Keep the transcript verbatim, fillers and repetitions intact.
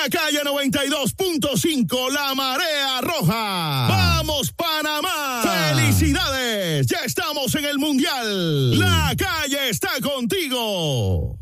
Calle noventa y dos punto cinco, La Marea Roja. ¡Vamos, Panamá! ¡Felicidades! Ya estamos en el Mundial. La Calle está contigo.